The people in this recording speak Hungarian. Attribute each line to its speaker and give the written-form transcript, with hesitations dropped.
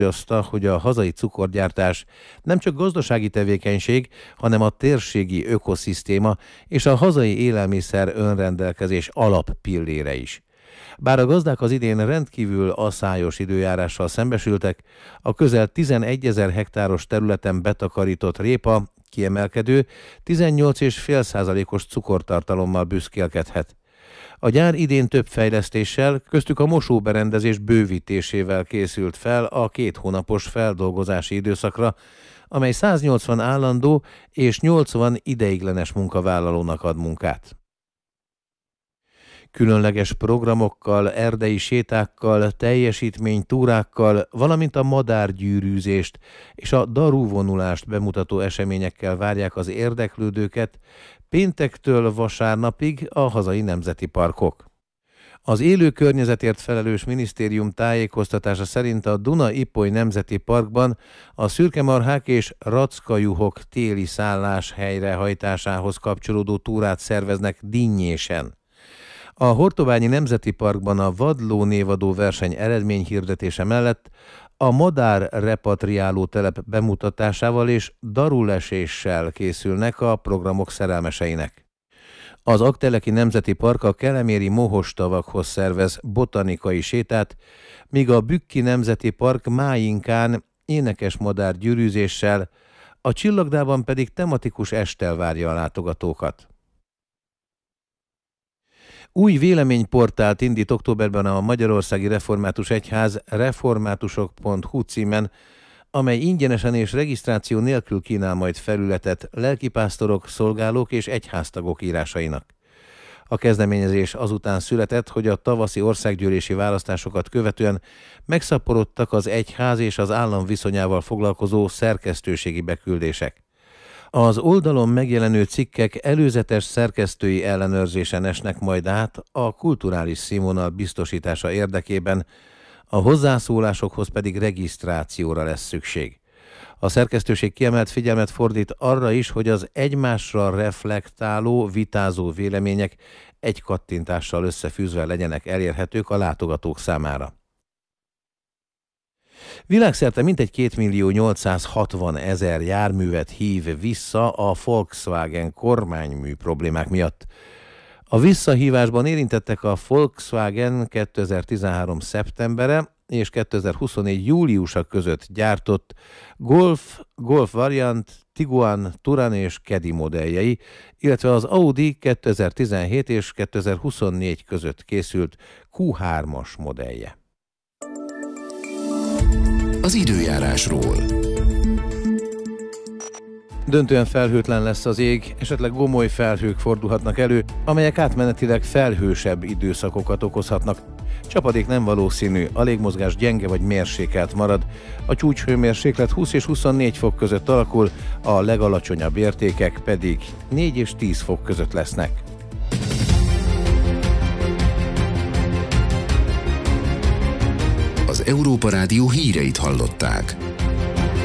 Speaker 1: hangsúlyozta, hogy a hazai cukorgyártás nem csak gazdasági tevékenység, hanem a térségi ökoszisztéma és a hazai élelmiszer önrendelkezés alappillére is. Bár a gazdák az idén rendkívül aszályos időjárással szembesültek, a közel 11 000 hektáros területen betakarított répa kiemelkedő 18,5%-os cukortartalommal büszkélkedhet. A gyár idén több fejlesztéssel, köztük a mosóberendezés bővítésével készült fel a 2 hónapos feldolgozási időszakra, amely 180 állandó és 80 ideiglenes munkavállalónak ad munkát. Különleges programokkal, erdei sétákkal, teljesítménytúrákkal, valamint a madárgyűrűzést és a darúvonulást bemutató eseményekkel várják az érdeklődőket péntektől vasárnapig a hazai nemzeti parkok. Az élő környezetért felelős minisztérium tájékoztatása szerint a Duna-Ipoly Nemzeti Parkban a szürkemarhák és rackajuhok téli szállás helyrehajtásához kapcsolódó túrát szerveznek Dinnyésen. A Hortobányi Nemzeti Parkban a vadló névadó verseny eredményhirdetése mellett a madár repatriáló telep bemutatásával és daruleséssel készülnek a programok szerelmeseinek. Az Aggteleki Nemzeti Park a keleméri mohostavakhoz szervez botanikai sétát, míg a Bükki Nemzeti Park Máinkán énekes madár gyűrűzéssel, a Csillagdában pedig tematikus esttel várja a látogatókat. Új véleményportált indít októberben a Magyarországi Református Egyház reformátusok.hu címen, amely ingyenesen és regisztráció nélkül kínál majd felületet lelkipásztorok, szolgálók és egyháztagok írásainak. A kezdeményezés azután született, hogy a tavaszi országgyűlési választásokat követően megszaporodtak az egyház és az állam viszonyával foglalkozó szerkesztőségi beküldések. Az oldalon megjelenő cikkek előzetes szerkesztői ellenőrzésen esnek majd át a kulturális színvonal biztosítása érdekében, a hozzászólásokhoz pedig regisztrációra lesz szükség. A szerkesztőség kiemelt figyelmet fordít arra is, hogy az egymásra reflektáló, vitázó vélemények egy kattintással összefűzve legyenek elérhetők a látogatók számára. Világszerte mintegy 2.860.000 járművet hív vissza a Volkswagen kormánymű problémák miatt. A visszahívásban érintettek a Volkswagen 2013. szeptembere és 2024. júliusa között gyártott Golf variant, Tiguan, Touran és Caddy modelljei, illetve az Audi 2017 és 2024 között készült Q3-as modellje.
Speaker 2: Az időjárásról.
Speaker 1: Döntően felhőtlen lesz az ég, esetleg gomoly felhők fordulhatnak elő, amelyek átmenetileg felhősebb időszakokat okozhatnak. Csapadék nem valószínű, a légmozgás gyenge vagy mérsékelt marad. A csúcshőmérséklet 20 és 24 fok között alakul, a legalacsonyabb értékek pedig 4 és 10 fok között lesznek.
Speaker 2: Az Európa Rádió híreit hallották.